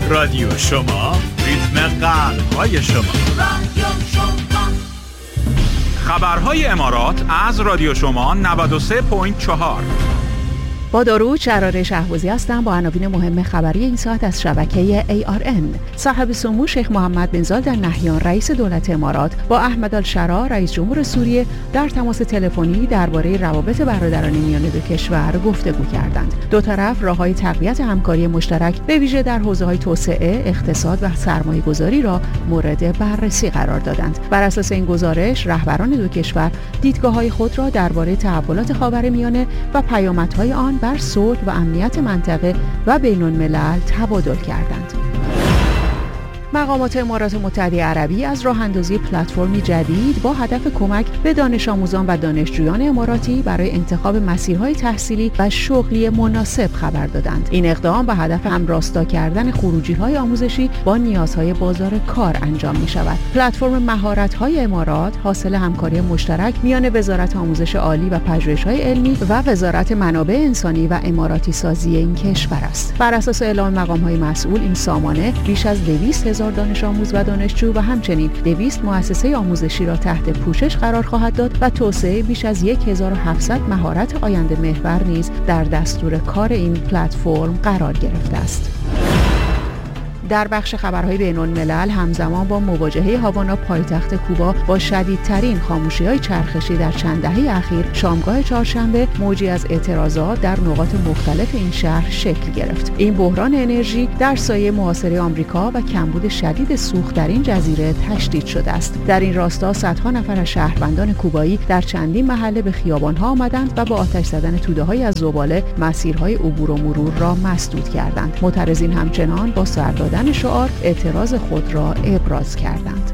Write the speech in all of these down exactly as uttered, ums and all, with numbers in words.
رادیو شما، ریتم قلب‌های شما. خبرهای امارات از رادیو شما نود و سه و چهار. با درود، شهرار شهبازی هستم با عناوین مهم خبری این ساعت از شبکه ای آر ان. صاحب سمو شیخ محمد بن زاید ال نهیان رئیس دولت امارات با احمد الشرا رئیس جمهور سوریه در تماس تلفنی درباره روابط برادران میان دو کشور گفتگو کردند. دو طرف راه‌های تقویت همکاری مشترک به ویژه در حوزه‌های توسعه، اقتصاد و سرمایه‌گذاری را مورد بررسی قرار دادند. بر اساس این گزارش، رهبران دو کشور دیدگاه‌های خود را درباره تحولات خاورمیانه و پیامدهای آن بر صلح و امنیت منطقه و بین الملل تبادل کردند. مقامات امارات متحده عربی از راه اندازی پلتفرمی جدید با هدف کمک به دانش آموزان و دانشجویان اماراتی برای انتخاب مسیرهای تحصیلی و شغلی مناسب خبر دادند. این اقدام به هدف همراستا کردن خروجی‌های آموزشی با نیازهای بازار کار انجام می‌شود. پلتفرم مهارت‌های امارات حاصل همکاری مشترک میان وزارت آموزش عالی و پژوهش‌های علمی و وزارت منابع انسانی و اماراتی سازی این کشور است. بر اساس اعلام مقام‌های مسئول، این سامانه بیش از دویست هزار دانش آموز و دانشجو و همچنین دویست مؤسسه آموزشی را تحت پوشش قرار خواهد داد و توسعه بیش از هزار و هفتصد مهارت آینده محور نیز در دستور کار این پلتفرم قرار گرفته است. در بخش خبرهای بین الملل، همزمان با مواجهه هاوانا پایتخت کوبا با شدیدترین خاموشی‌های چرخشی در چند دهه اخیر، شامگاه چهارشنبه موجی از اعتراضات در نقاط مختلف این شهر شکل گرفت. این بحران انرژی در سایه محاصره آمریکا و کمبود شدید سوخت در این جزیره تشدید شده است. در این راستا صدها نفر از شهروندان کوبایی در چندین محله به خیابان‌ها آمدند و با آتش زدن توده‌های از زباله مسیرهای عبور و مرور را مسدود کردند. معترضین همچنان با سرداد شعار اعتراض خود را ابراز کردند.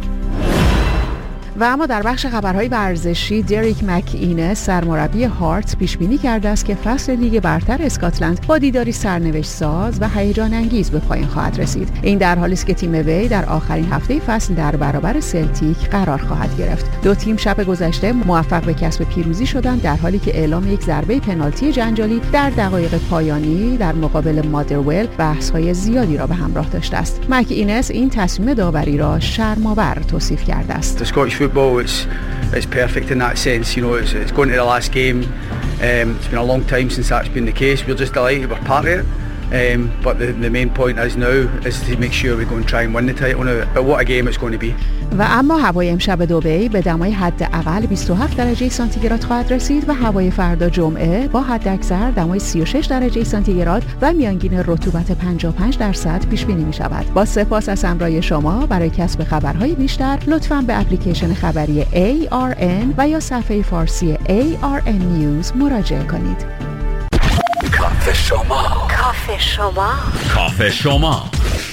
و اما در بخش خبرهای ورزشی، دریک مک اینس سرمربی هارتس پیش بینی کرده است که فصل لیگ برتر اسکاتلند با دیداری سرنوشت ساز و هیجان انگیز به پایان خواهد رسید. این در حالی است که تیم وی در آخرین هفته فصل در برابر سلتیک قرار خواهد گرفت. دو تیم شب گذشته موفق به کسب پیروزی شدند در حالی که اعلام یک ضربه پنالتی جنجالی در دقایق پایانی در مقابل مادرول بحث‌های زیادی را به همراه داشته است. مک اینس این تصمیم داوری را شرم‌آور توصیف کرده است. Football, it's it's perfect in that sense. You know, it's it's going to the last game. Um, it's been a long time since that's been the case. We're just delighted we're part of it. Um, but the the main point is now is to make sure we go and try and win the title now. But what a game it's going to be. و اما هوای امشب دبی به دمای حداقل بیست و هفت درجه سانتیگراد خواهد رسید و هوای فردا جمعه با حداکثر دمای سی و شش درجه سانتیگراد و میانگین رطوبت پنجاه و پنج درصد پیش بینی می شود. با سپاس از همراهی شما. برای کسب خبرهای بیشتر لطفاً به اپلیکیشن خبری ای آر ان و یا صفحه فارسی ای آر ان نیوز مراجعه کنید. کافه شما. کافه شما. کافه شما.